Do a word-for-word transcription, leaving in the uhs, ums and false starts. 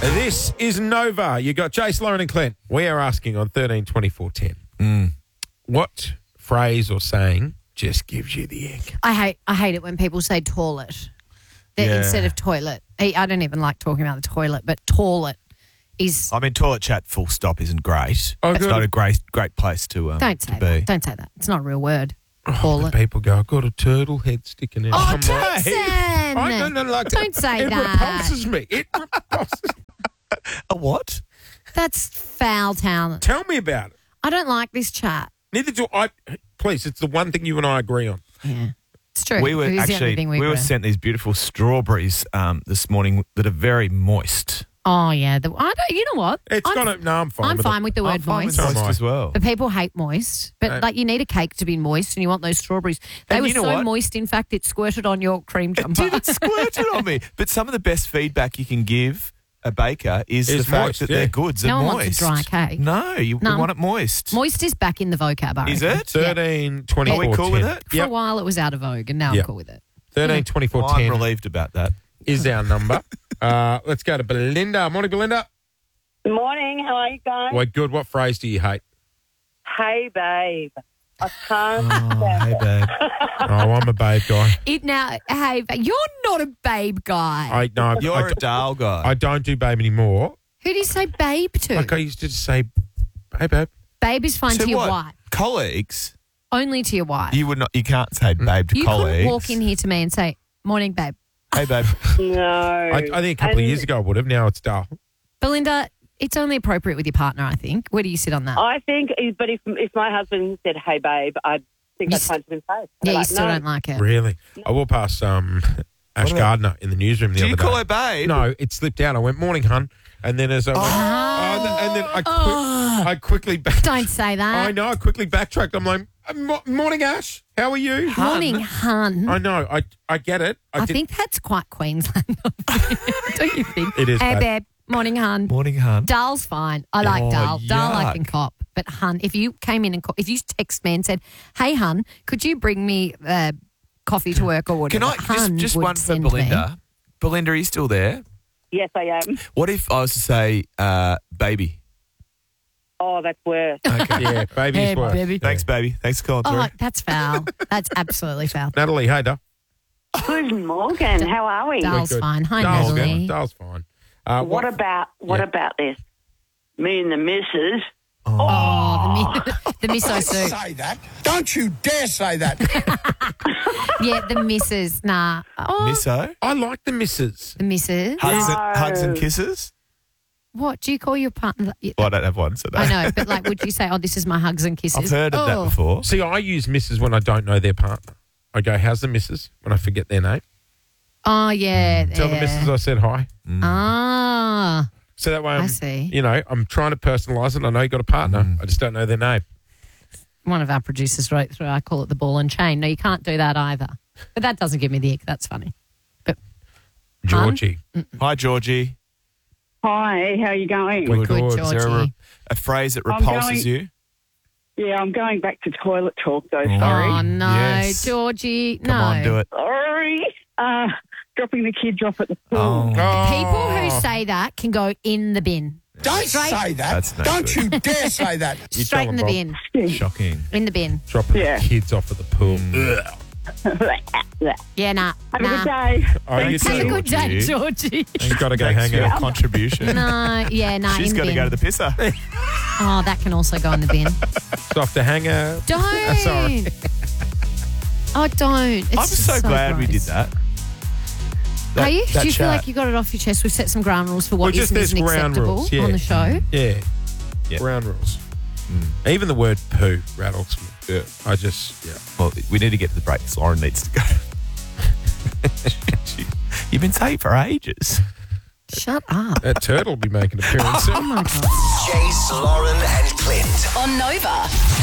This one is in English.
This is Nova. You got Jace, Lauren and Clint. We are asking on thirteen twenty-four ten. Mm. What phrase or saying just gives you the ick? I hate I hate it when people say toilet That Yeah. instead of toilet. I I don't even like talking about the toilet, but toilet is. I mean, toilet chat full stop isn't great. Oh, it's good. not a great great place to, um, Don't to say be. that. Don't say that. It's not a real word. Oh, Toilet. the people go, I've got a turtle head sticking out. Oh, I'm like, Jason! I don't know, like, Don't say it that. repulses me. It repulses A what? That's foul talent. Tell me about it. I don't like this chat. Neither do I. Please, it's the one thing you and I agree on. Yeah, it's true. We were It is the only actually thing we, we were agree on. sent these beautiful strawberries um, this morning that are very moist. Oh yeah, the, I don't. You know what? It's I'm, got a, no, I'm fine I'm with fine it. with the I'm word fine with moist. moist So am I. as well. But people hate moist. But No. like, you need a cake to be moist, and you want those strawberries. They And were you know so what? moist, in fact, it squirted on your cream It jumper. did, it squirted on me. But some of the best feedback you can give a baker is Is the fact moist, that yeah. their goods No are one moist. wants a dry cake. No, you No. want it moist. Moist is back in the vocab. I Is reckon. it? thirteen twenty-four Are we cool with it? For Yep. a while, it was out of vogue, and now Yep. I'm cool with it. thirteen twenty-four Well, I'm ten relieved about that. is our number. uh, let's go to Belinda. Morning, Belinda. Morning, how are you guys? Well, good. What phrase do you hate? Hey, babe. I can't Oh, stand hey, it. babe. Oh, I'm a babe guy. It now, hey, but you're not a babe guy. I no, You're I, a Dale guy. I don't do babe anymore. Who do you say babe to? Like I used to just say, hey, babe. Babe is fine So to your what? wife. Colleagues, Only to your wife. you would not. You can't say babe to You colleagues. couldn't walk in here to me and say, morning, babe. Hey, babe. No. I, I think a couple of And years ago I would have. Now it's dull. Belinda, it's only appropriate with your partner, I think. Where do you sit on that? I think, but if if my husband said, hey, babe, I think You I'd s- punch him in the face. yeah, I'd you like, still no. don't like it. Really? I walked past um, Ash What about- Gardner in the newsroom the Do other you call day. her babe? No, it slipped out. I went, morning, hun. And then as I went, oh, and then, and then I, qui- I quickly back- Don't say that. I know. I quickly backtracked. I'm like, "Mo- morning, Ash. How are you? Morning, hun. I know. I I get it. I, I did- think that's quite Queensland. Don't you think? It is, Hey, babe. babe. Morning, hun. Morning, hun. Darl's fine. I like Oh, Darl. Darl I yuck. can cop. But hun, if you came in and co- if you text me and said, "Hey, hun, could you bring me uh, coffee to work or whatever?" Can I just hun just would one for send me. Belinda? Belinda, are you still there? Yes, I am. What if I was to say, uh, baby? Oh, that's worse. Okay. yeah, baby's Hey, worse. baby. Thanks, baby. Thanks for calling Oh, through. that's foul. That's absolutely foul. Natalie, hey, Dal. Good morning. How are we? Darl's We're good. fine. Hi, Darl's Natalie. fine. Darl's fine. Uh, What about what Yeah. about this? Me and the missus. Oh, the, mi- the miso soup. Say that. Don't you dare say that. Yeah, the missus. Nah. Oh, Misso? I like the missus. the missus. Hugs, No. and, hugs and kisses? What do you call your partner? Well, I don't have one, so no. I know, but like, would you say, "Oh, this is my hugs and kisses"? I've heard of oh. that before. See, I use missus when I don't know their partner. I go, how's the missus? When I forget their name. Oh, yeah. Tell the yeah. missus I said hi. Ah. So that way I I'm, see. you know, I'm trying to personalise it. I know you got a partner. I just don't know their name. One of our producers wrote through, I call it the ball and chain. No, you can't do that either. But that doesn't give me the ick. That's funny. But Georgie. Hi, Georgie. Hi, how are you going? We're good, good. Is there a, Georgie. a phrase that I'm repulses going- you? Yeah, I'm going back to toilet talk though. Oh. Sorry. Oh, no, Yes. Georgie. Come no. on, do it. Sorry. Uh, dropping the kids off at the pool. Oh, People who Oh. say that can go in the bin. Don't Straight- say that. That's no Don't good. you dare say that. You Straight tell in the them, bin. shocking. In the bin. Dropping Yeah. the kids off at the pool. Mm. Ugh. Yeah, nah. Have nah. a good day. Oh, you Have a too. good day, Georgie. Georgie. She's got to go Thanks hang for your out. contribution. No, yeah, no. She's in got the to bin. go to the pisser. Oh, that can also go in the bin. It's off to hang out. Don't. Sorry. Oh, don't. It's I'm just so, glad we did gross. that. Are That- you? that Do you feel chat. like you got it off your chest? We've set some ground rules for what Well, is just and there's isn't ground acceptable rules, yeah. on the show. Yeah. Yeah. Ground rules. Even the word poo rattles me. Yeah. I just, yeah. Well, we need to get to the break because Lauren needs to go. You've been saying for ages. Shut up. That turtle will be making an appearance soon. Oh, my God. Jace, Lauren, and Clint. On Nova.